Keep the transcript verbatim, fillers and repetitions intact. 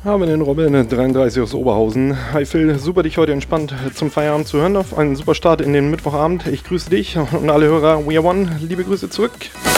Haben den Robin dreiunddreißig aus Oberhausen. Hi Phil, super dich heute entspannt zum Feierabend zu hören. Auf einen super Start in den Mittwochabend. Ich grüße dich und alle Hörer We Are One. Liebe Grüße zurück.